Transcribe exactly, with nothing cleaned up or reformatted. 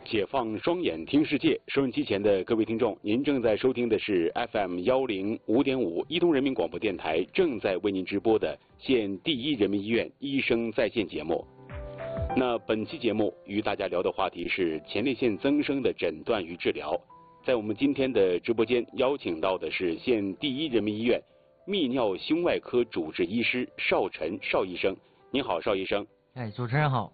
解放双眼听世界，收音机前的各位听众，您正在收听的是 F M 幺零五点五伊通人民广播电台正在为您直播的县第一人民医院医生在线节目。那本期节目与大家聊的话题是前列腺增生的诊断与治疗。在我们今天的直播间邀请到的是县第一人民医院泌尿胸外科主治医师邵晨邵医生。您好，邵医生。 哎，主持人好。